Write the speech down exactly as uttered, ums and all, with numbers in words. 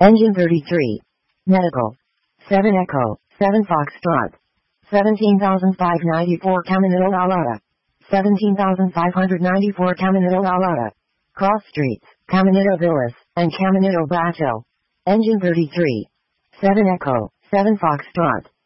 Engine thirty-three. Medical. seven Echo, seven Foxtrot. seventeen thousand five hundred ninety-four Caminito La Lota. seventeen thousand five hundred ninety-four Caminito La Lota. Cross Streets, Caminito Villas, and Caminito Bato. Engine thirty-three. seven Echo, seven Foxtrot.